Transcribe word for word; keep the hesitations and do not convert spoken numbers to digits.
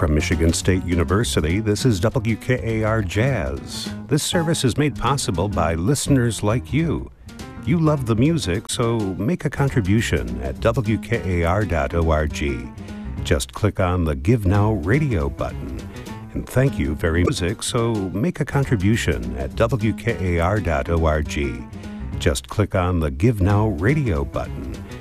From Michigan State University, this is W K A R Jazz. This service is made possible by listeners like you. You love the music, so make a contribution at W K A R dot org. Just click on the Give Now Radio button. And thank you very much. Music, so make a contribution at W K A R dot org. Just click on the Give Now Radio button.